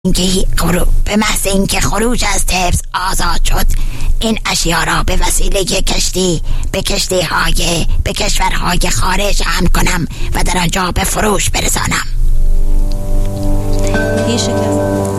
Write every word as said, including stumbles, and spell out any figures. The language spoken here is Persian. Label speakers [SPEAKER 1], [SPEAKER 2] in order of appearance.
[SPEAKER 1] اینکه به محض اینکه خروج از طفل آزاد شد، این اشیا را به وسیله کشتی به کشتی های به کشورهای خارج حمل کنم و در آنجا به فروش برسانم.
[SPEAKER 2] یه شکست